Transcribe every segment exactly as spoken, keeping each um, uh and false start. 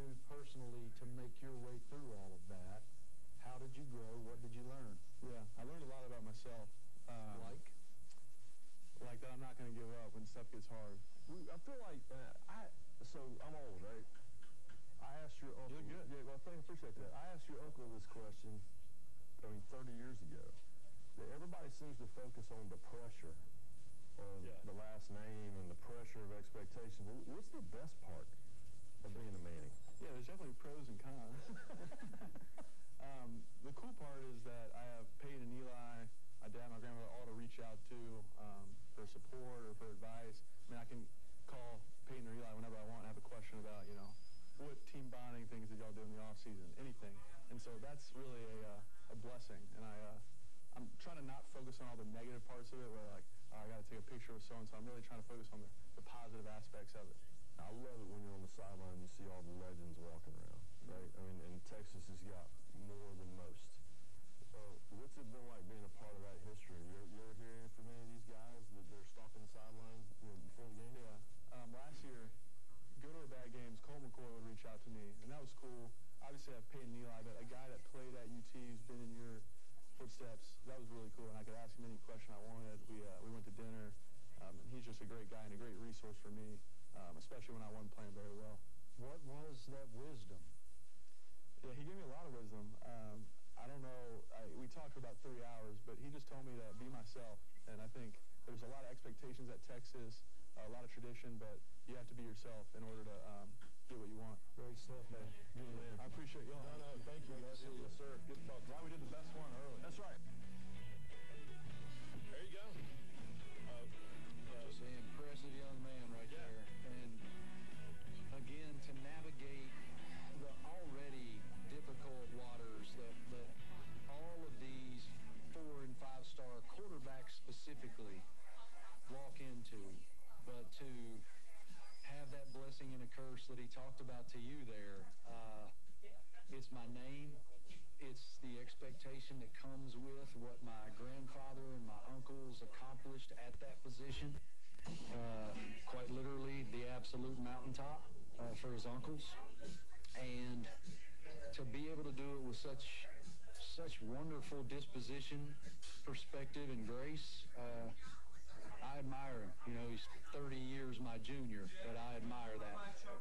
attitude personally to make your way through all of that? How did you grow? What did you learn? Yeah, I learned a lot about myself. Um, like? Like that I'm not going to give up when stuff gets hard. We, I feel like, uh, I, so I'm old, right? I asked your uncle. You look good. Yeah, well, thank you, appreciate that. I asked your uncle this question, I mean, thirty years ago. That everybody seems to focus on the pressure of Yeah. the last name and the pressure of expectation. What's the best part of being a Manning? Yeah, there's definitely pros and cons. um, the cool part is that I have Peyton and Eli, my dad, my grandmother, all to reach out to um, for support or for advice. I mean, I can call Peyton or Eli whenever I want and have a question about, you know, what team bonding things did y'all do in the off season, anything. And so that's really a, uh, a blessing. And I, uh, I'm trying to not focus on all the negative parts of it, where like, oh, I got to take a picture with so-and-so. I'm really trying to focus on the, the positive aspects of it. I love it when you're on the sideline and you see all the legends walking around, right? I mean, and Texas has got more than most. Uh, what's it been like being a part of that history? You're, you're hearing from any of these guys that they're stalking the sideline, you know, before the game? Yeah. Um, last year, go to our bad games, Cole McCoy would reach out to me, and that was cool. Obviously, I have Peyton and Eli, but a guy that played at U T who's been in your footsteps, that was really cool, and I could ask him any question I wanted. We uh, we went to dinner, um, and he's just a great guy and a great resource for me, um, especially when I wasn't playing very well. What was that wisdom? Yeah, he gave me a lot of wisdom. Um, I don't know, I, we talked for about three hours, but he just told me to be myself, and I think there's a lot of expectations at Texas, a lot of tradition, but you have to be yourself in order to um, get what you want. Great stuff, man. Yeah, I appreciate y'all. No, no, thank you. Yes, Yes, sir. Good talk. Glad we did the best one early. That's right. There you go. Uh, Just an impressive young man right Yeah. there. And again, to navigate the already difficult waters that, that all of these four and five star quarterbacks specifically walk into, but to have that blessing and a curse that he talked about to you there, uh, it's my name. It's the expectation that comes with what my grandfather and my uncles accomplished at that position. Uh, quite literally, the absolute mountaintop uh, for his uncles. And to be able to do it with such such wonderful disposition, perspective, and grace, uh, I admire him. You know, he's thirty years my junior, but I admire that.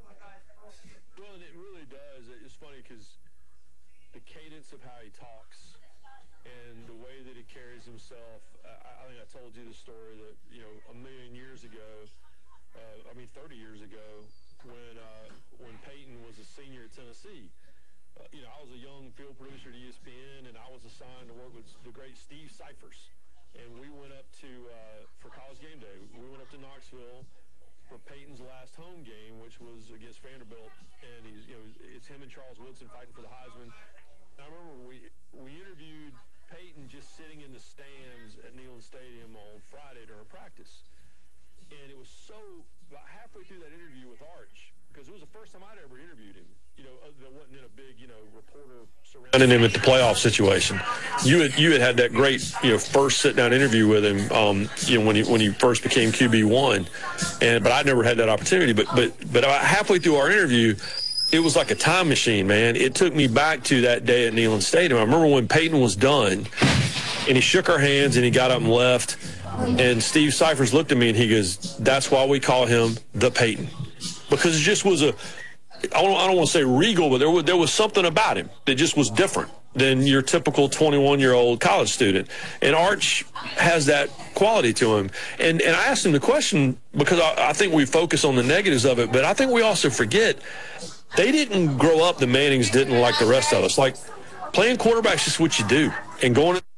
Well, and it really does. It's funny because the cadence of how he talks and the way that he carries himself, I, I think I told you the story that, you know, a million years ago, uh, I mean thirty years ago, when uh, when Peyton was a senior at Tennessee, uh, you know, I was a young field producer at E S P N, and I was assigned to work with the great Steve Cyphers. And we went up to, uh, for College Game Day, we went up to Knoxville for Peyton's last home game, which was against Vanderbilt. And he's, you know, it's him and Charles Woodson fighting for the Heisman. And I remember we, we interviewed Peyton just sitting in the stands at Neyland Stadium on Friday during practice. And it was so, about halfway through that interview with Arch, because it was the first time I'd ever interviewed him, you know, that wasn't in a big, you know, reporter surrounding him at the playoff situation. You had you had had that great, you know, first sit-down interview with him, um, you know, when he when he first became Q B one, and but I'd never had that opportunity. But but but about halfway through our interview, it was like a time machine, man. It took me back to that day at Neyland Stadium. I remember when Peyton was done, and he shook our hands and he got up and left, and Steve Cyphers looked at me and he goes, "That's why we call him the Peyton," because it just was a. I don't, I don't want to say regal, but there was, there was something about him that just was different than your typical twenty-one-year-old college student. And Arch has that quality to him. And and I asked him the question because I, I think we focus on the negatives of it, but I think we also forget they didn't grow up, the Mannings didn't like the rest of us. Like, playing quarterback's just what you do. And going